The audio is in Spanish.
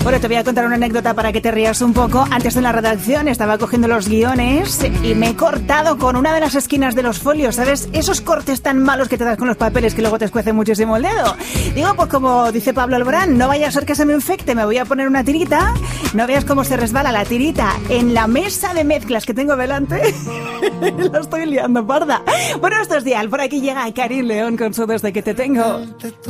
Bueno, te voy a contar una anécdota para que te rías un poco. Antes de la redacción estaba cogiendo los guiones y me he cortado con una de las esquinas de los folios, ¿sabes? Esos cortes tan malos que te das con los papeles que luego te escuece muchísimo el dedo. Digo, pues como dice Pablo Alborán, no vaya a ser que se me infecte, me voy a poner una tirita. No veas cómo se resbala la tirita en la mesa de mezclas que tengo delante. La estoy liando, parda. Bueno, esto es Dial. Por aquí llega Karin León con su Desde que te tengo.